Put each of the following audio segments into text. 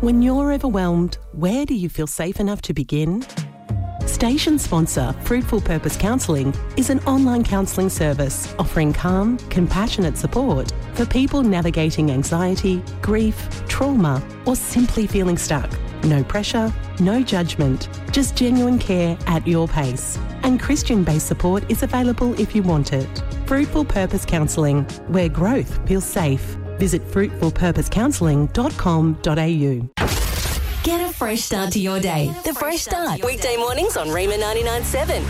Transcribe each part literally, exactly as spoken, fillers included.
When you're overwhelmed, where do you feel safe enough to begin? Station sponsor Fruitful Purpose Counselling is an online counselling service offering calm, compassionate support for people navigating anxiety, grief, trauma, or simply feeling stuck. No pressure, no judgment, just genuine care at your pace. And Christian-based support is available if you want it. Fruitful Purpose Counselling, where growth feels safe. Visit fruitful purpose counselling dot com dot a u. Get a fresh start to your day. The Fresh Start. Weekday mornings on Rima ninety-nine point seven.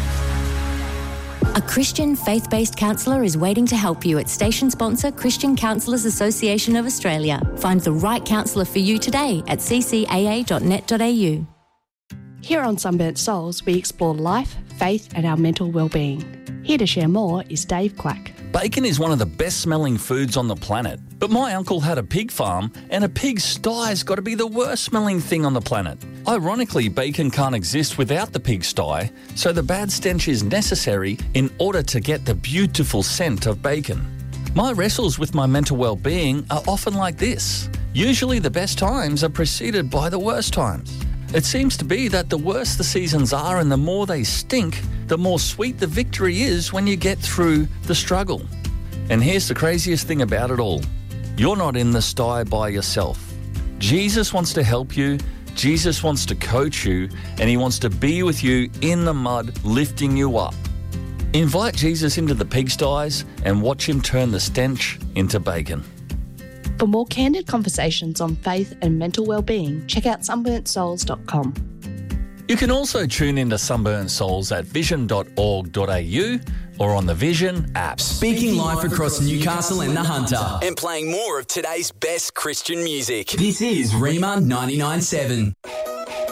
A Christian faith-based counsellor is waiting to help you at station sponsor Christian Counsellors Association of Australia. Find the right counsellor for you today at c c a a dot net dot a u. Here on Sunburnt Souls, we explore life, faith and our mental well-being. Here to share more is Dave Clack. Bacon is one of the best-smelling foods on the planet. But my uncle had a pig farm, and a pig's sty's got to be the worst-smelling thing on the planet. Ironically, bacon can't exist without the pig sty, so the bad stench is necessary in order to get the beautiful scent of bacon. My wrestles with my mental well-being are often like this. Usually the best times are preceded by the worst times. It seems to be that the worse the seasons are and the more they stink, the more sweet the victory is when you get through the struggle. And here's the craziest thing about it all. You're not in the sty by yourself. Jesus wants to help you, Jesus wants to coach you, and he wants to be with you in the mud, lifting you up. Invite Jesus into the pigsties and watch him turn the stench into bacon. For more candid conversations on faith and mental well-being, check out sunburnt souls dot com. You can also tune into Sunburnt Souls at vision dot org dot a u or on the Vision app. Speaking live across Newcastle and the Hunter. And playing more of today's best Christian music. This is Rima ninety-nine point seven.